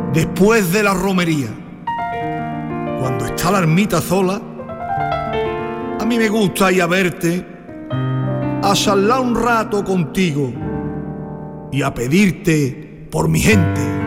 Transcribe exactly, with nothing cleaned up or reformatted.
Después de la romería, cuando está la ermita sola, a mí me gusta ir a verte, a charlar un rato contigo y a pedirte por mi gente.